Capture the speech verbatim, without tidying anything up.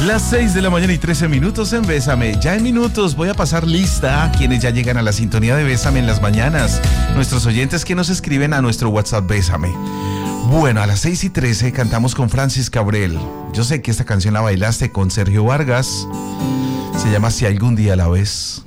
Las seis de la mañana y trece minutos en Bésame. Ya en minutos voy a pasar lista a quienes ya llegan a la sintonía de Bésame en las mañanas. Nuestros oyentes que nos escriben a nuestro WhatsApp Bésame. Bueno, a las seis y trece cantamos con Francis Cabrel. Yo sé que esta canción la bailaste con Sergio Vargas. Se llama Si algún día la ves.